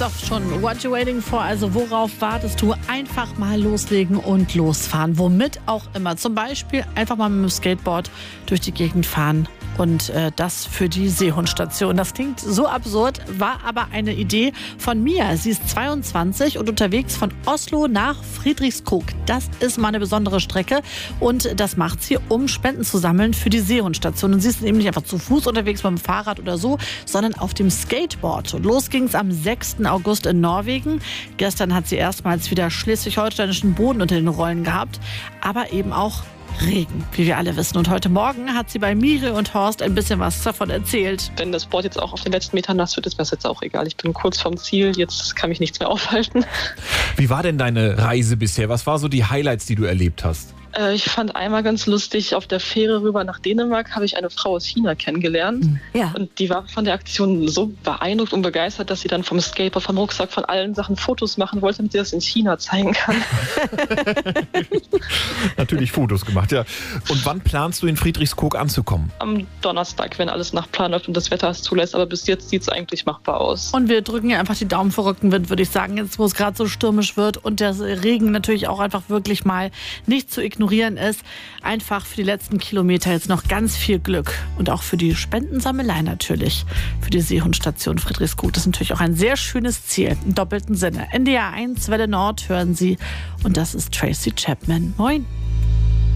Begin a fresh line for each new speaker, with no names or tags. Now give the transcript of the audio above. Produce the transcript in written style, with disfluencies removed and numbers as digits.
auch schon. What you waiting for? Also worauf wartest du? Einfach mal loslegen und losfahren. Womit auch immer. Zum Beispiel einfach mal mit dem Skateboard durch die Gegend fahren. Und das für die Seehundstation. Das klingt so absurd, war aber eine Idee von Mia. Sie ist 22 und unterwegs von Oslo nach Friedrichskoog. Das ist mal eine besondere Strecke und das macht sie, um Spenden zu sammeln für die Seehundstation. Und sie ist eben nicht einfach zu Fuß unterwegs mit dem Fahrrad oder so, sondern auf dem Skateboard. Und los ging es am 6. August in Norwegen. Gestern hat sie erstmals wieder schleswig-holsteinischen Boden unter den Rollen gehabt, aber eben auch Regen, wie wir alle wissen. Und heute Morgen hat sie bei Miri und Horst ein bisschen was davon erzählt.
Wenn das Board jetzt auch auf den letzten Metern nass wird, ist mir das jetzt auch egal. Ich bin kurz vorm Ziel, jetzt kann mich nichts mehr aufhalten.
Wie war denn deine Reise bisher? Was waren so die Highlights, die du erlebt hast?
Ich fand einmal ganz lustig, auf der Fähre rüber nach Dänemark habe ich eine Frau aus China kennengelernt. Ja. Und die war von der Aktion so beeindruckt und begeistert, dass sie dann vom Skateboard, vom Rucksack, von allen Sachen Fotos machen wollte, damit sie das in China zeigen kann.
Natürlich Fotos gemacht, ja. Und wann planst du in Friedrichskoog anzukommen?
Am Donnerstag, wenn alles nach Plan läuft und das Wetter es zulässt. Aber bis jetzt sieht es eigentlich machbar aus.
Und wir drücken ja einfach die Daumen für Rückenwind, würde ich sagen, jetzt wo es gerade so stürmisch wird und der Regen natürlich auch einfach wirklich mal nicht zu ignorieren ist. Einfach für die letzten Kilometer jetzt noch ganz viel Glück. Und auch für die Spendensammelei natürlich. Für die Seehundstation Friedrichskoog. Das ist natürlich auch ein sehr schönes Ziel. Im doppelten Sinne. NDR 1 Welle Nord hören Sie. Und das ist Tracy Chapman. Moin.